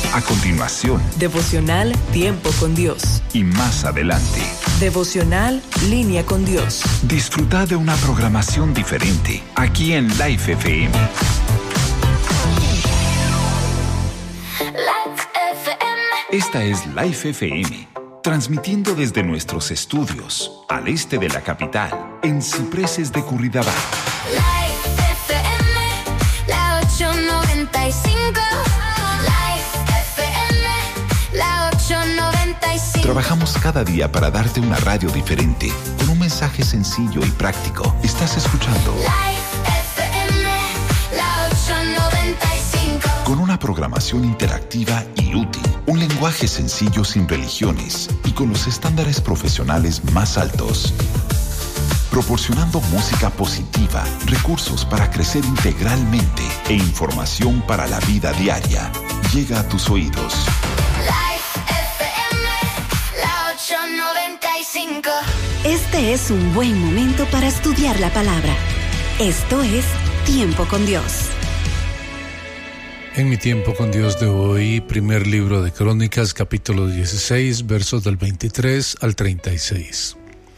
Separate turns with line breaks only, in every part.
A continuación,
Devocional Tiempo con Dios.
y más adelante,
Devocional Línea con Dios.
disfruta de una programación diferente aquí en Life FM. Esta es Life FM, transmitiendo desde nuestros estudios al este de la capital, en Cipreses de Curridabat.
Life FM, la 895. Life FM, la 895.
Trabajamos cada día para darte una radio diferente, con un mensaje sencillo y práctico. Estás escuchando
Life FM, la 895.
con una programación interactiva y útil, un lenguaje sencillo sin religiones y con los estándares profesionales más altos. Proporcionando música positiva, recursos para crecer integralmente e información para la vida diaria. Llega a tus oídos.
Life FM, la 895.
Este es un buen momento para estudiar la palabra. Esto es Tiempo con Dios.
En mi tiempo con Dios de hoy, primer libro de Crónicas, capítulo 16, versos del 23 al 36.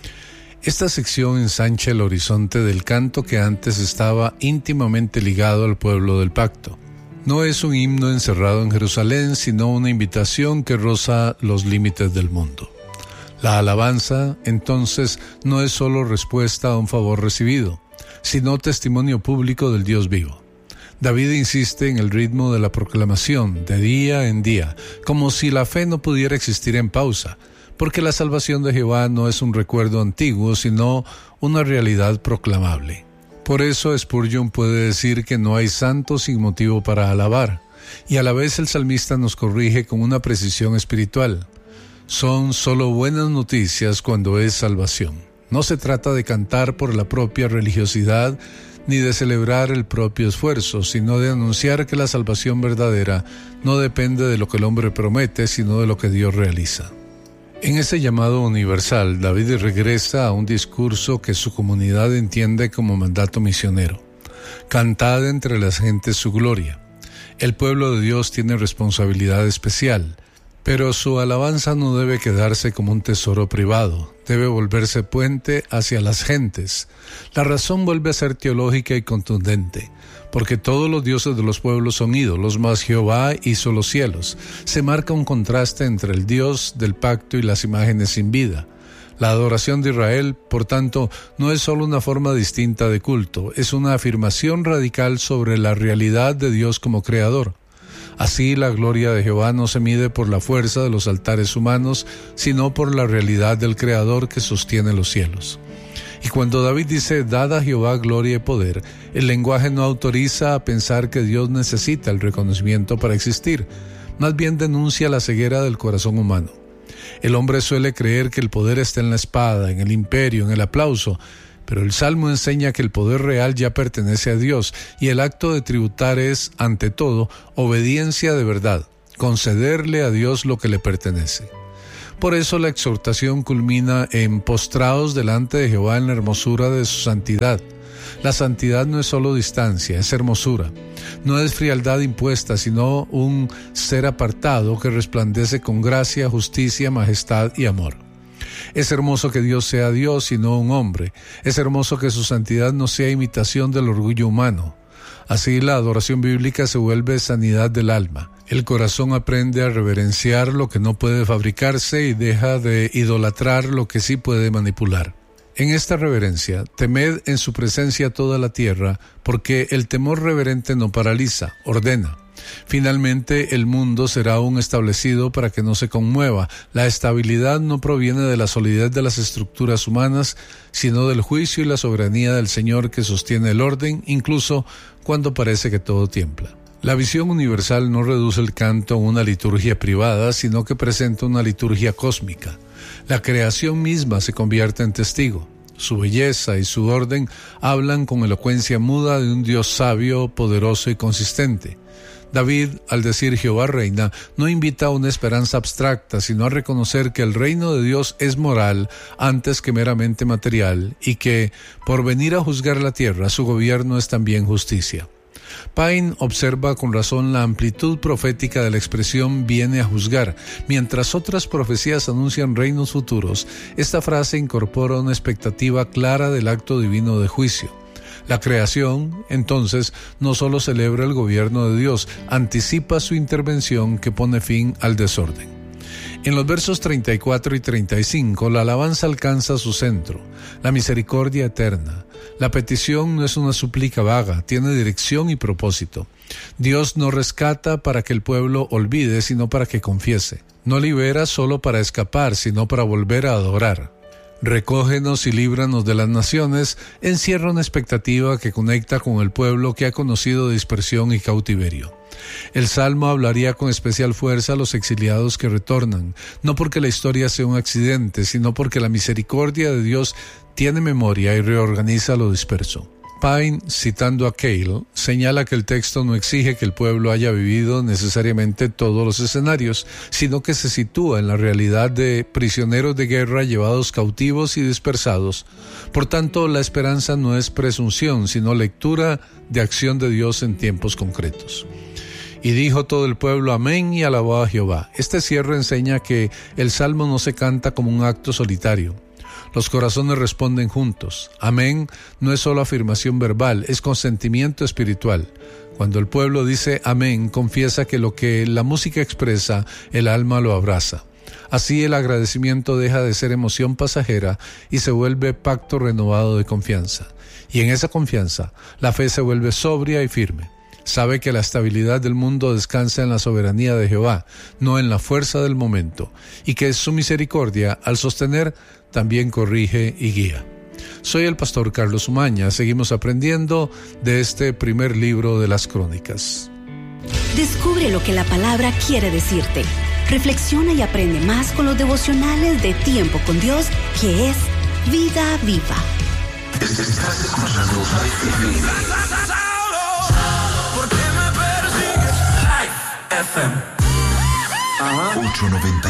Esta sección ensancha el horizonte del canto que antes estaba íntimamente ligado al pueblo del pacto. No es un himno encerrado en Jerusalén, sino una invitación que roza los límites del mundo. La alabanza, entonces, no es solo respuesta a un favor recibido, sino testimonio público del Dios vivo. David insiste en el ritmo de la proclamación, de día en día, como si la fe no pudiera existir en pausa, porque la salvación de Jehová no es un recuerdo antiguo, sino una realidad proclamable. Por eso Spurgeon puede decir que no hay santo sin motivo para alabar, y a la vez el salmista nos corrige con una precisión espiritual. Son solo buenas noticias cuando es salvación. No se trata de cantar por la propia religiosidad, ni de celebrar el propio esfuerzo, sino de anunciar que la salvación verdadera no depende de lo que el hombre promete, sino de lo que Dios realiza. En ese llamado universal, David regresa a un discurso que su comunidad entiende como mandato misionero. Cantad entre las gentes su gloria. El pueblo de Dios tiene responsabilidad especial, pero su alabanza no debe quedarse como un tesoro privado, debe volverse puente hacia las gentes. La razón vuelve a ser teológica y contundente, porque todos los dioses de los pueblos son ídolos, mas Jehová hizo los cielos. Se marca un contraste entre el Dios del pacto y las imágenes sin vida. La adoración de Israel, por tanto, no es solo una forma distinta de culto, es una afirmación radical sobre la realidad de Dios como creador. Así, la gloria de Jehová no se mide por la fuerza de los altares humanos, sino por la realidad del Creador que sostiene los cielos. Y cuando David dice, dad a Jehová gloria y poder, el lenguaje no autoriza a pensar que Dios necesita el reconocimiento para existir, más bien denuncia la ceguera del corazón humano. El hombre suele creer que el poder está en la espada, en el imperio, en el aplauso, pero el Salmo enseña que el poder real ya pertenece a Dios y el acto de tributar es, ante todo, obediencia de verdad, concederle a Dios lo que le pertenece. Por eso la exhortación culmina en postraos delante de Jehová en la hermosura de su santidad. La santidad no es solo distancia, es hermosura. No es frialdad impuesta, sino un ser apartado que resplandece con gracia, justicia, majestad y amor. Es hermoso que Dios sea Dios y no un hombre. Es hermoso que su santidad no sea imitación del orgullo humano. Así la adoración bíblica se vuelve sanidad del alma. El corazón aprende a reverenciar lo que no puede fabricarse y deja de idolatrar lo que sí puede manipular. En esta reverencia, temed en su presencia toda la tierra, porque el temor reverente no paraliza, ordena. Finalmente, el mundo será aún establecido para que no se conmueva. La estabilidad no proviene de la solidez de las estructuras humanas, sino del juicio y la soberanía del Señor que sostiene el orden, incluso cuando parece que todo tiembla. La visión universal no reduce el canto a una liturgia privada, sino que presenta una liturgia cósmica. La creación misma se convierte en testigo. Su belleza y su orden hablan con elocuencia muda de un Dios sabio, poderoso y consistente. David, al decir Jehová reina, no invita a una esperanza abstracta, sino a reconocer que el reino de Dios es moral antes que meramente material y que, por venir a juzgar la tierra, su gobierno es también justicia. Pine observa con razón la amplitud profética de la expresión viene a juzgar. Mientras otras profecías anuncian reinos futuros, esta frase incorpora una expectativa clara del acto divino de juicio. La creación, entonces, no solo celebra el gobierno de Dios, anticipa su intervención que pone fin al desorden. En los versos 34 y 35, la alabanza alcanza su centro, la misericordia eterna. La petición no es una súplica vaga, tiene dirección y propósito. Dios no rescata para que el pueblo olvide, sino para que confiese. No libera solo para escapar, sino para volver a adorar. Recógenos y líbranos de las naciones, encierra una expectativa que conecta con el pueblo que ha conocido dispersión y cautiverio. El Salmo hablaría con especial fuerza a los exiliados que retornan, no porque la historia sea un accidente, sino porque la misericordia de Dios tiene memoria y reorganiza lo disperso. Pine, citando a Cale, señala que el texto no exige que el pueblo haya vivido necesariamente todos los escenarios, sino que se sitúa en la realidad de prisioneros de guerra llevados cautivos y dispersados. Por tanto, la esperanza no es presunción, sino lectura de acción de Dios en tiempos concretos. Y dijo todo el pueblo amén y alabó a Jehová. Este cierre enseña que el salmo no se canta como un acto solitario. Los corazones responden juntos. Amén no es solo afirmación verbal, es consentimiento espiritual. Cuando el pueblo dice amén, confiesa que lo que la música expresa, el alma lo abraza. Así el agradecimiento deja de ser emoción pasajera y se vuelve pacto renovado de confianza. Y en esa confianza, la fe se vuelve sobria y firme. Sabe que la estabilidad del mundo descansa en la soberanía de Jehová, no en la fuerza del momento, y que su misericordia, al sostener, también corrige y guía. Soy el pastor Carlos Umaña. Seguimos aprendiendo de este primer libro de las Crónicas.
Descubre lo que la palabra quiere decirte. Reflexiona y aprende más con los devocionales de Tiempo con Dios, que es Vida Viva.
Estás escuchando FM 890.